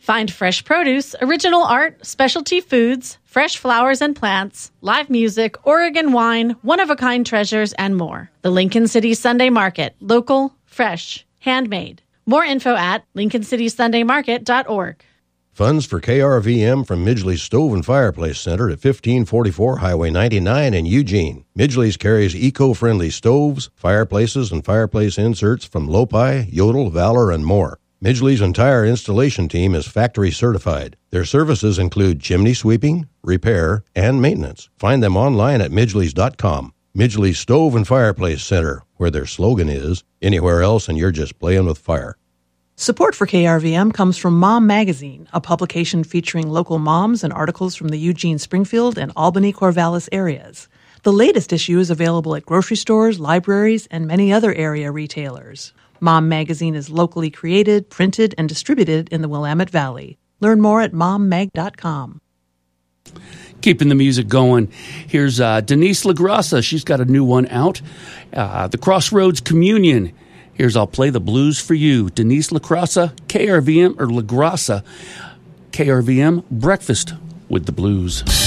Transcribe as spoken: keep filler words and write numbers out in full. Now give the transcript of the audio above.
Find fresh produce, original art, specialty foods, fresh flowers and plants, live music, Oregon wine, one-of-a-kind treasures, and more. The Lincoln City Sunday Market. Local, fresh, handmade. More info at lincoln city sunday market dot org. Funds for K R V M from Midgley's Stove and Fireplace Center at fifteen forty-four Highway ninety-nine in Eugene. Midgley's carries eco-friendly stoves, fireplaces, and fireplace inserts from Lopi, Yodel, Valor, and more. Midgley's entire installation team is factory certified. Their services include chimney sweeping, repair, and maintenance. Find them online at midgleys dot com. Midgley's Stove and Fireplace Center, where their slogan is, anywhere else and you're just playing with fire. Support for K R V M comes from Mom Magazine, a publication featuring local moms and articles from the Eugene, Springfield, and Albany-Corvallis areas. The latest issue is available at grocery stores, libraries, and many other area retailers. Mom Magazine is locally created, printed, and distributed in the Willamette Valley. Learn more at mom mag dot com. Keeping the music going. Here's uh, Denise LaGrassa. She's got a new one out. Uh, the Crossroads Communion. Here's I'll Play the Blues for You. Denise LaGrassa, K R V M, or LaGrassa, K R V M, Breakfast with the Blues.